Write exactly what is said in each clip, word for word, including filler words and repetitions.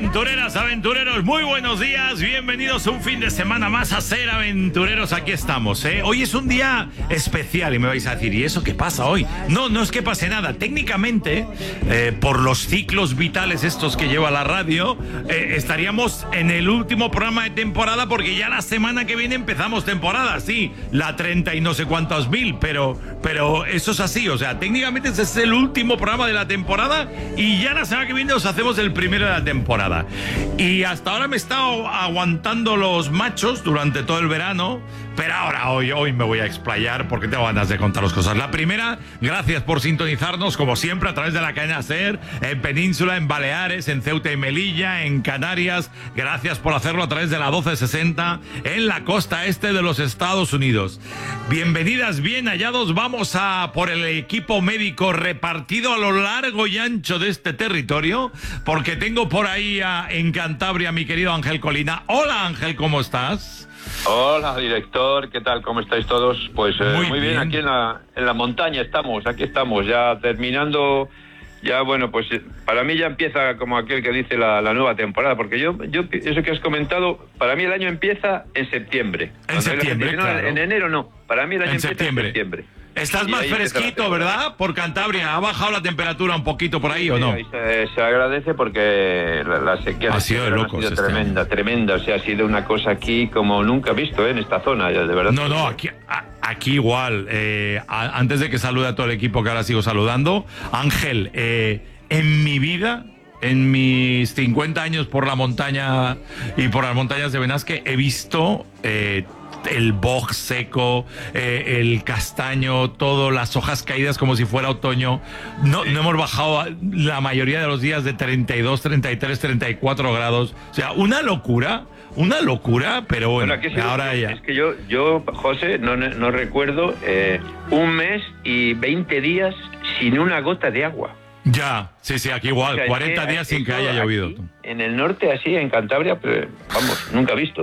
Aventureras, aventureros, muy buenos días, bienvenidos un fin de semana más a Ser Aventureros, aquí estamos, ¿eh? Hoy es un día especial y me vais a decir, ¿y eso qué pasa hoy? No, no es que pase nada, técnicamente, eh, por los ciclos vitales estos que lleva la radio, eh, estaríamos en el último programa de temporada porque ya la semana que viene empezamos temporada, sí, la treinta y no sé cuántos mil, pero, pero eso es así, o sea, técnicamente ese es el último programa de la temporada y ya la semana que viene os hacemos el primero de la temporada. Y hasta ahora me he estado aguantando los machos durante todo el verano, pero ahora hoy, hoy me voy a explayar porque tengo ganas de contaros cosas. La primera, gracias por sintonizarnos como siempre a través de la cadena SER, en Península, en Baleares, en Ceuta y Melilla, en Canarias. Gracias por hacerlo a través de la doce sesenta en la costa este de los Estados Unidos. Bienvenidas, bien hallados. Vamos a por el equipo médico repartido a lo largo y ancho de este territorio, porque tengo por ahí a, en Cantabria, mi querido Ángel Colina. Hola Ángel, ¿cómo estás? Hola, director, ¿qué tal? ¿Cómo estáis todos? Pues eh, muy, muy bien, bien, aquí en la, en la montaña estamos, aquí estamos, ya terminando, ya bueno, pues para mí ya empieza como aquel que dice la, la nueva temporada, porque yo, yo, eso que has comentado, para mí el año empieza en septiembre. En septiembre, gente, claro. No, en enero no, para mí el año en empieza septiembre. en septiembre. Estás Y más ahí fresquito, ¿verdad? Por Cantabria. ¿Ha bajado la temperatura un poquito por ahí o no? Sí, se, se agradece porque la, la sequía ha sido, de locos, ha sido este tremenda, año. tremenda. O sea, ha sido una cosa aquí como nunca visto, ¿eh? En esta zona, ya, de verdad. No, no, aquí, a, aquí igual. Eh, a, antes de que salude a todo el equipo que ahora sigo saludando, Ángel, eh, en mi vida, en mis cincuenta años por la montaña y por las montañas de Benasque, he visto... Eh, el boj seco, eh, el castaño, todo, las hojas caídas como si fuera otoño. No, no hemos bajado la mayoría de los días de treinta y dos, treinta y tres, treinta y cuatro grados. O sea, una locura, una locura, pero bueno, bueno aquí ahora es, ya. Es que yo, yo José, no, no recuerdo eh, un mes y veinte días sin una gota de agua. Ya, sí, sí, aquí igual, o sea, cuarenta días sin que haya llovido. Aquí, en el norte, así, en Cantabria, pero vamos, nunca visto.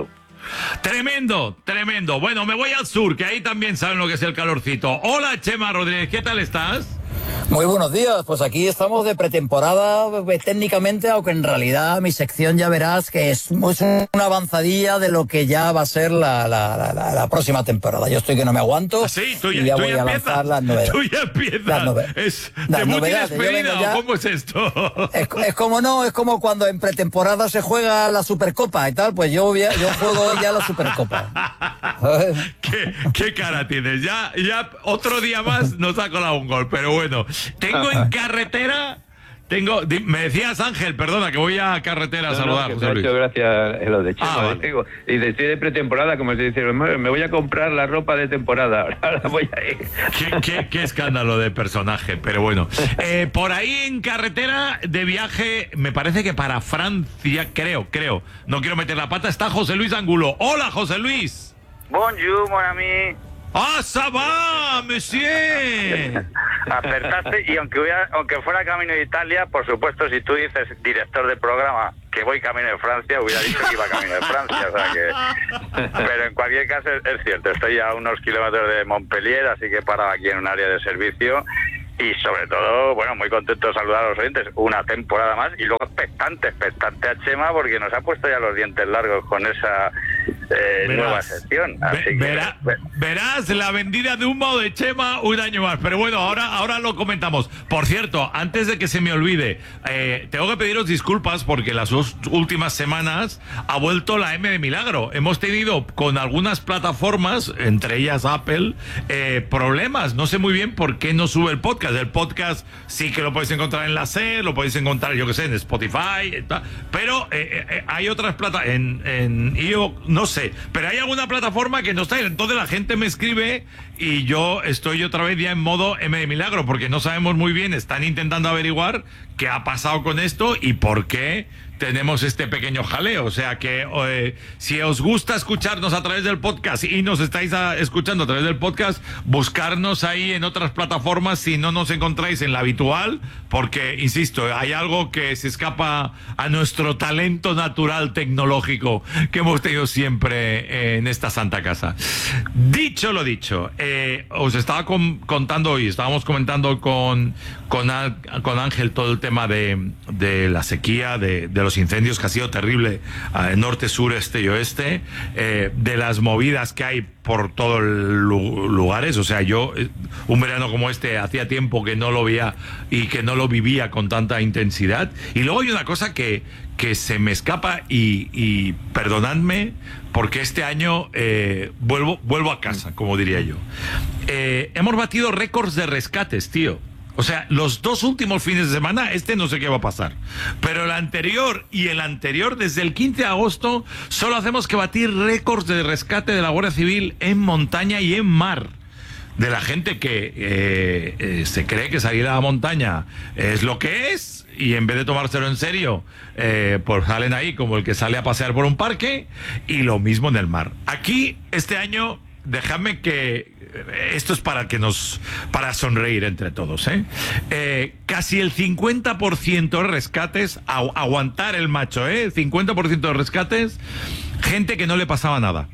Tremendo, tremendo. Bueno, me voy al sur, que ahí también saben lo que es el calorcito. Hola, Chema Rodríguez, ¿qué tal estás? Muy buenos días, pues aquí estamos de pretemporada técnicamente, aunque en realidad mi sección ya verás que es, es una avanzadilla de lo que ya va a ser la, la, la, la próxima temporada. Yo estoy que no me aguanto. ¿Ah, sí? ¿Tú ya, y ya tú voy ya a lanzar las novedades. Tú ya empiezas. Las, nove es las debut novedades. Y despedida, Ya, ¿cómo es esto? Es, es como no, es como cuando en pretemporada se juega la Supercopa y tal, pues yo, yo juego ya la Supercopa. ¿Qué, qué cara tienes? Ya, ya otro día más nos ha colado un gol, pero bueno. Tengo en carretera, tengo, me decías Ángel, perdona, que voy a carretera a no, saludar. No, José me Luis. ha hecho gracia lo de Chema. Ah, vale. Digo, y estoy de pretemporada, como se dice, me voy a comprar la ropa de temporada, ahora voy a ir. ¿Qué, qué, qué escándalo de personaje, pero bueno. Eh, por ahí en carretera de viaje, me parece que para Francia, creo, creo, no quiero meter la pata, está José Luis Angulo. Hola, José Luis. Bonjour, mon ami. ¡Ah, ça va, monsieur! Acertaste, y aunque, hubiera, aunque fuera camino de Italia, por supuesto, si tú dices director de programa que voy camino de Francia, hubiera dicho que iba camino de Francia, o sea que... Pero en cualquier caso es, es cierto, estoy a unos kilómetros de Montpellier, así que he parado aquí en un área de servicio y sobre todo, bueno, muy contento de saludar a los oyentes, una temporada más, y luego expectante, expectante a Chema, porque nos ha puesto ya los dientes largos con esa eh, nueva sección. Así Ve, que, verá, verás la vendida de humo de Chema un año más, pero bueno, ahora, ahora lo comentamos. Por cierto, antes de que se me olvide, eh, tengo que pediros disculpas porque las dos últimas semanas ha vuelto la M de Milagro. Hemos tenido con algunas plataformas, entre ellas Apple, eh, problemas. No sé muy bien por qué no sube el podcast. El podcast sí que lo podéis encontrar en la SER, lo podéis encontrar, yo que sé, en Spotify, pero eh, eh, hay otras plataformas, en, en I O, no sé, pero hay alguna plataforma que no está. Entonces la gente me escribe y yo estoy otra vez ya en modo M de Milagro, porque no sabemos muy bien, están intentando averiguar qué ha pasado con esto y por qué tenemos este pequeño jaleo. O sea que eh, si os gusta escucharnos a través del podcast y nos estáis a, escuchando a través del podcast, buscarnos ahí en otras plataformas si no nos encontráis en la habitual, porque, insisto, hay algo que se escapa a nuestro talento natural tecnológico que hemos tenido siempre en esta santa casa. Dicho lo dicho, eh, os estaba con, contando hoy, estábamos comentando con, con, con Ángel todo el tema tema de, de la sequía, de, de los incendios, que ha sido terrible, eh, norte, sur, este y oeste, eh, de las movidas que hay por todos los lugares. O sea, yo eh, un verano como este hacía tiempo que no lo veía y que no lo vivía con tanta intensidad. Y luego hay una cosa que, que se me escapa y, y perdonadme, porque este año eh, vuelvo, vuelvo a casa, como diría yo. Eh, hemos batido récords de rescates, tío. O sea, los dos últimos fines de semana, este no sé qué va a pasar. Pero el anterior y el anterior, desde el quince de agosto, solo hacemos que batir récords de rescate de la Guardia Civil en montaña y en mar. De la gente que eh, eh, se cree que salir a la montaña es lo que es, y en vez de tomárselo en serio, eh, pues salen ahí como el que sale a pasear por un parque, y lo mismo en el mar. Aquí, este año, dejadme que... Esto es para que nos... para sonreír entre todos, ¿eh? eh casi el cincuenta por ciento de rescates, agu aguantar el macho, ¿eh? cincuenta por ciento de rescates, gente que no le pasaba nada.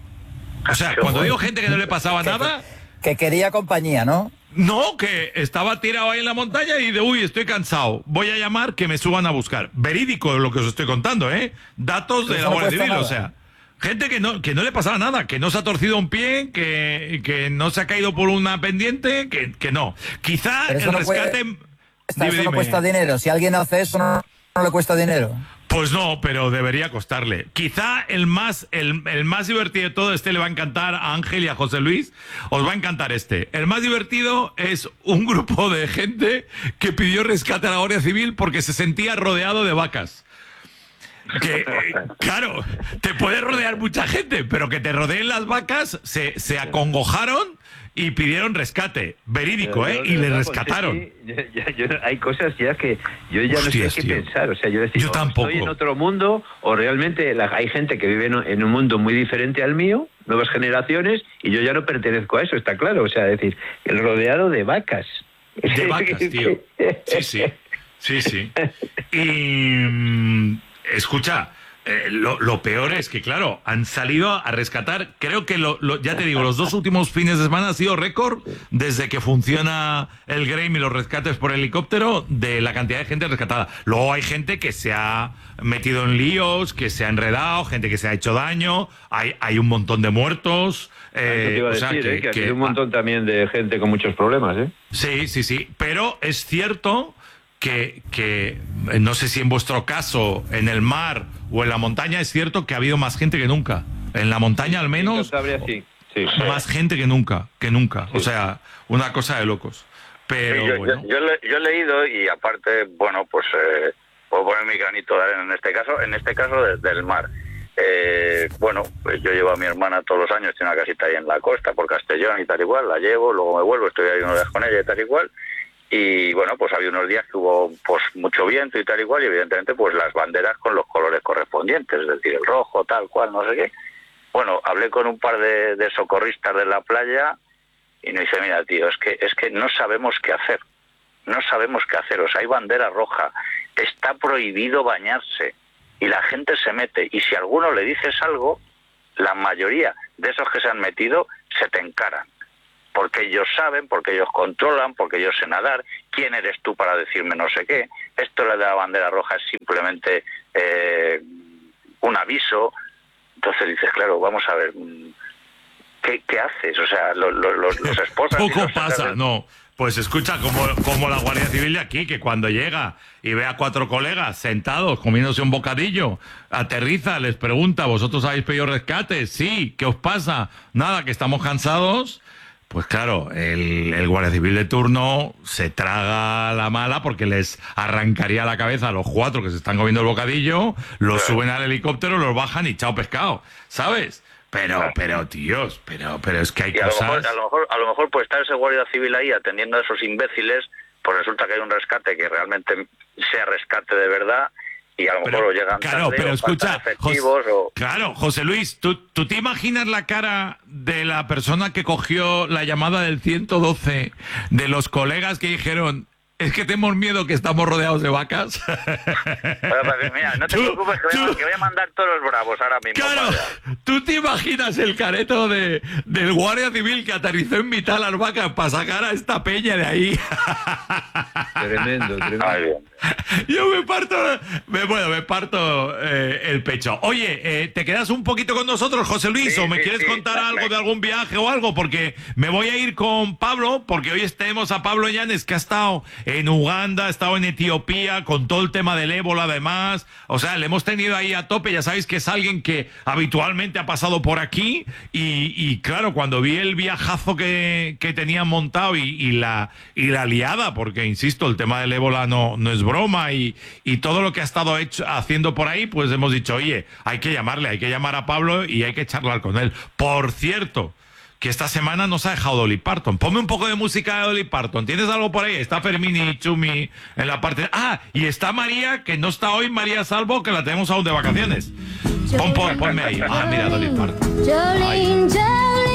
O sea, cuando digo gente que no le pasaba nada... Que quería compañía, ¿no? No, que estaba tirado ahí en la montaña y de, uy, estoy cansado, voy a llamar que me suban a buscar. Verídico lo que os estoy contando, ¿eh? Datos de la Guardia Civil, o sea... Gente que no, que no le pasaba nada, que no se ha torcido un pie, que, que no se ha caído por una pendiente, que, que no. Quizá el no rescate... Puede... Dime, eso no dime. cuesta dinero. Si alguien hace eso, no, no le cuesta dinero. Pues no, pero debería costarle. Quizá el más, el, el más divertido de todo, este le va a encantar a Ángel y a José Luis, os va a encantar este. El más divertido es un grupo de gente que pidió rescate a la Guardia Civil porque se sentía rodeado de vacas. Que, eh, claro, te puede rodear mucha gente, pero que te rodeen las vacas, se, se acongojaron y pidieron rescate. Verídico, ¿eh? Y le rescataron. Sí, sí. Ya, ya, yo, hay cosas ya que yo ya Hostias, no sé qué tío. pensar. O sea, yo decir, Yo o tampoco. estoy en otro mundo, o realmente la, hay gente que vive en, en un mundo muy diferente al mío, nuevas generaciones, y yo ya no pertenezco a eso, está claro. O sea, decir, el rodeado de vacas. De vacas, tío. Sí, sí. Sí, sí. Y... Escucha, eh, lo, lo peor es que, claro, han salido a rescatar, creo que, lo, lo, ya te digo, los dos últimos fines de semana ha sido récord desde que funciona el Grême y los rescates por helicóptero, de la cantidad de gente rescatada. Luego hay gente que se ha metido en líos, que se ha enredado, gente que se ha hecho daño, hay, hay un montón de muertos. Eh, Eso te iba a o sea, decir, que, ¿eh? que, que hay un montón también de gente con muchos problemas, ¿eh? Sí, sí, sí, pero es cierto... Que, que no sé si en vuestro caso, en el mar o en la montaña, es cierto que ha habido más gente que nunca. En la montaña, al menos, Sí, sí. más gente que nunca, que nunca. O sea, una cosa de locos. Pero Sí, yo, bueno. yo, yo, le, yo he leído y aparte, bueno, pues eh, puedo poner mi granito de arena en este caso, en este caso desde el mar. Eh, bueno, pues yo llevo a mi hermana todos los años, tiene una casita ahí en la costa, por Castellón y tal igual, la llevo, luego me vuelvo, estoy ahí unos días con ella y tal igual. Y bueno, pues había unos días que hubo pues mucho viento y tal igual, y evidentemente pues las banderas con los colores correspondientes, es decir, el rojo, tal cual, no sé qué. Bueno, hablé con un par de, de socorristas de la playa y me dice, mira tío, es que, es que no sabemos qué hacer, no sabemos qué hacer, o sea, hay bandera roja, está prohibido bañarse y la gente se mete, y si a alguno le dices algo, la mayoría de esos que se han metido se te encaran. Porque ellos saben, porque ellos controlan, porque ellos sé nadar. ¿Quién eres tú para decirme no sé qué? Esto de la bandera roja es simplemente eh, un aviso. Entonces dices, claro, vamos a ver, ¿qué, qué haces? O sea, lo, lo, los, los esposas... Poco los pasa, sacerdotes... no. Pues escucha, como, como la Guardia Civil de aquí, que cuando llega y ve a cuatro colegas sentados comiéndose un bocadillo, aterriza, les pregunta, ¿vosotros habéis pedido rescate? Sí, ¿qué os pasa? Nada, que estamos cansados... Pues claro, el, el guardia civil de turno se traga la mala porque les arrancaría la cabeza a los cuatro que se están comiendo el bocadillo, los suben al helicóptero, los bajan y chao pescado, ¿sabes? Pero, pero tíos, pero, pero es que hay y a cosas... lo mejor, a lo mejor, a lo mejor pues estar ese guardia civil ahí atendiendo a esos imbéciles, pues resulta que hay un rescate que realmente sea rescate de verdad. Y a lo mejor pero, lo llegan claro, tarde, pero o escucha, efectivos, Jos, o... claro, José Luis, ¿tú, ¿tú te imaginas la cara de la persona que cogió la llamada del ciento doce, de los colegas que dijeron, es que tenemos miedo que estamos rodeados de vacas? Bueno, pues, mira, no te Tú, preocupes que voy, a, tú, que voy a mandar todos los bravos ahora mismo. Claro, Vaya. ¿tú te imaginas el careto de, del guardia civil que aterrizó en mitad de las vacas para sacar a esta peña de ahí? Tremendo, tremendo. Ay, bien. Yo me parto, me, bueno, me parto eh, el pecho. Oye, eh, ¿te quedas un poquito con nosotros, José Luis? Sí, ¿O me sí, quieres sí, contar está algo bien. de algún viaje o algo? Porque me voy a ir con Pablo, porque hoy tenemos a Pablo Llanes, que ha estado en Uganda, ha estado en Etiopía, con todo el tema del ébola además. O sea, le hemos tenido ahí a tope. Ya sabéis que es alguien que habitualmente ha pasado por aquí. Y, y claro, cuando vi el viajazo que, que tenían montado y, y, la, y la liada, porque insisto, el tema del ébola no, no es broma, y, y todo lo que ha estado hecho, haciendo por ahí, pues hemos dicho, oye, hay que llamarle, hay que llamar a Pablo y hay que charlar con él. Por cierto, que esta semana nos ha dejado Dolly Parton. Ponme un poco de música de Dolly Parton. ¿Tienes algo por ahí? Está Fermín y Chumi en la parte... Ah, y está María, que no está hoy, María Salvo, que la tenemos aún de vacaciones. Pon, pon, ponme ahí. Ah, mira, Dolly Parton. Jolene, Jolene.